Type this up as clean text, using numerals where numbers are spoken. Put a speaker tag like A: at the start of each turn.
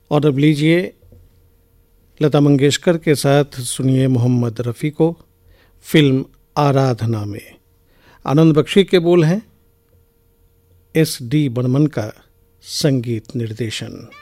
A: और अब लीजिए लता मंगेशकर के साथ सुनिए मोहम्मद रफ़ी को फिल्म आराधना में। आनंद बख्शी के बोल हैं, एस डी बर्मन का संगीत निर्देशन।